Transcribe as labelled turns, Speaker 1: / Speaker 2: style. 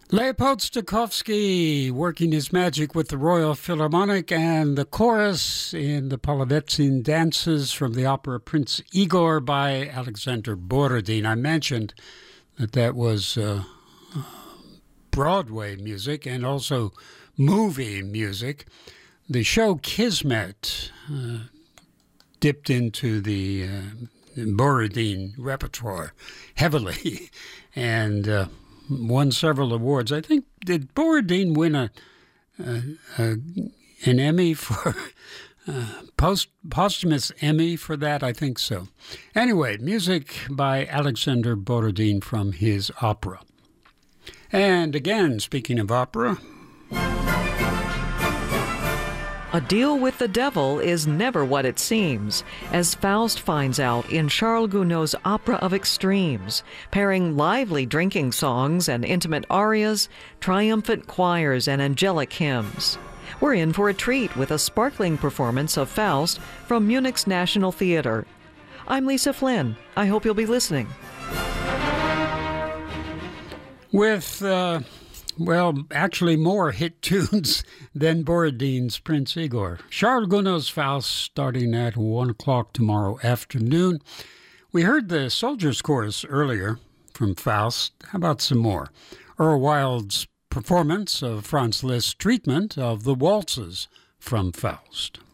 Speaker 1: Leopold Stokowski working his magic with the Royal Philharmonic and the chorus in the Polovetsyn dances from the opera Prince Igor by Alexander Borodin. I mentioned that was Broadway music and also movie music. The show Kismet dipped into the Borodin repertoire heavily and won several awards. I think, did Borodin win an Emmy for posthumous Emmy for that? I think so. Anyway, music by Alexander Borodin from his opera. And again, speaking of opera,
Speaker 2: a deal with the devil is never what it seems, as Faust finds out in Charles Gounod's Opera of Extremes, pairing lively drinking songs and intimate arias, triumphant choirs, and angelic hymns. We're in for a treat with a sparkling performance of Faust from Munich's National Theater. I'm Lisa Flynn. I hope you'll be listening.
Speaker 1: With actually more hit tunes than Borodin's Prince Igor. Charles Gounod's Faust starting at 1 o'clock tomorrow afternoon. We heard the Soldiers' Chorus earlier from Faust. How about some more? Earl Wild's performance of Franz Liszt's treatment of the waltzes from Faust.